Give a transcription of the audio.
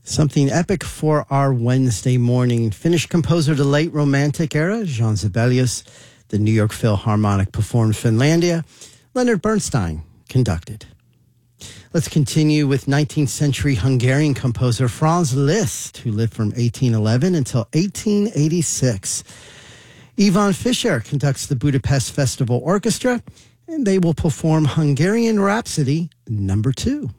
Something epic for our Wednesday morning. Finnish composer of the late Romantic era, Jean Sibelius. The New York Philharmonic performed Finlandia. Leonard Bernstein conducted. Let's continue with 19th century Hungarian composer Franz Liszt, who lived from 1811 until 1886. Ivan Fischer conducts the Budapest Festival Orchestra, and they will perform Hungarian Rhapsody No. 2.